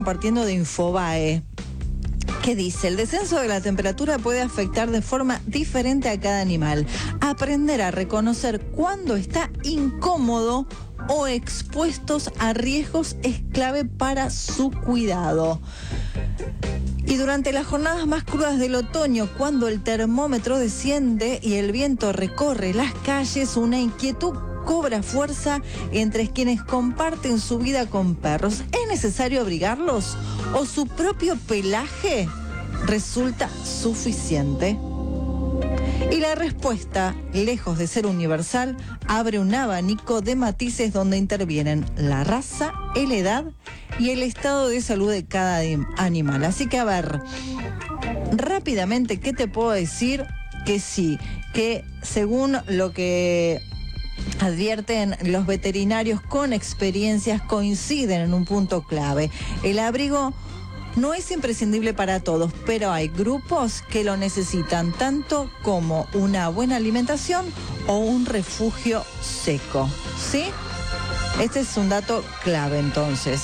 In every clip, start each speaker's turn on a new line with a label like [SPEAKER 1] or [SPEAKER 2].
[SPEAKER 1] Partiendo de Infobae, que dice: el descenso de la temperatura puede afectar de forma diferente a cada animal. Aprender a reconocer cuándo está incómodo o expuestos a riesgos es clave para su cuidado. Y durante las jornadas más crudas del otoño, cuando el termómetro desciende y el viento recorre las calles, una inquietud cobra fuerza entre quienes comparten su vida con perros. ¿Es necesario abrigarlos o su propio pelaje resulta suficiente? Y la respuesta, lejos de ser universal, abre un abanico de matices donde intervienen la raza, la edad y el estado de salud de cada animal. Así que, a ver, rápidamente, ¿qué te puedo decir? Que sí, que según lo que advierten los veterinarios con experiencias, coinciden en un punto clave. El abrigo no es imprescindible para todos, pero hay grupos que lo necesitan tanto como una buena alimentación o un refugio seco, ¿sí? Este es un dato clave, entonces.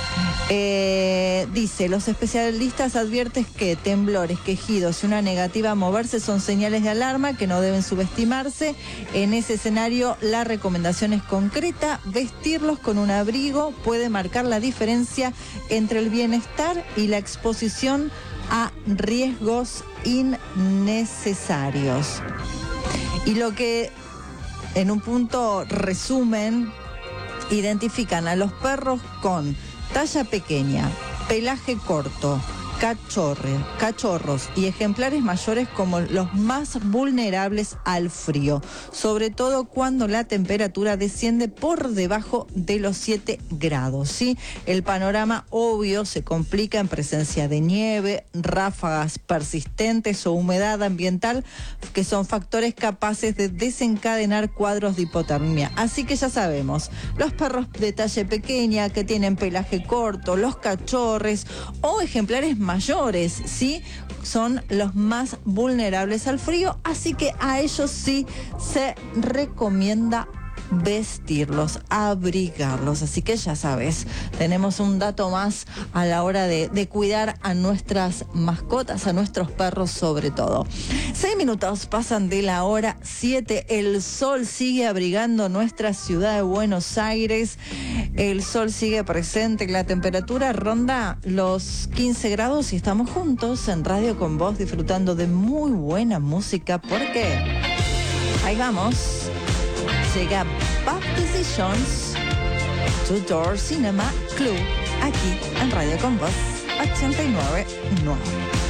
[SPEAKER 1] Dice, los especialistas advierten que temblores, quejidos y una negativa a moverse son señales de alarma que no deben subestimarse. En ese escenario, la recomendación es concreta: vestirlos con un abrigo puede marcar la diferencia entre el bienestar y la exposición a riesgos innecesarios. Y lo que en un punto resumen, identifican a los perros con talla pequeña, pelaje corto, cachorros y ejemplares mayores como los más vulnerables al frío, sobre todo cuando la temperatura desciende por debajo de los 7 grados, ¿sí? El panorama obvio se complica en presencia de nieve, ráfagas persistentes o humedad ambiental, que son factores capaces de desencadenar cuadros de hipotermia. Así que ya sabemos, los perros de talla pequeña que tienen pelaje corto, los cachorros o ejemplares mayores, ¿sí? Son los más vulnerables al frío, así que a ellos sí se recomienda vestirlos, abrigarlos. Así que ya sabes, tenemos un dato más a la hora de cuidar a nuestras mascotas, a nuestros perros sobre todo. 6 minutos pasan de la hora 7. El sol sigue abrigando nuestra ciudad de Buenos Aires. El sol sigue presente. La temperatura ronda los 15 grados y estamos juntos en Radio con Vos disfrutando de muy buena música, porque ahí vamos. Llega Bad Decisions, Two Door Cinema Club, aquí en Radio con Vos 89.9.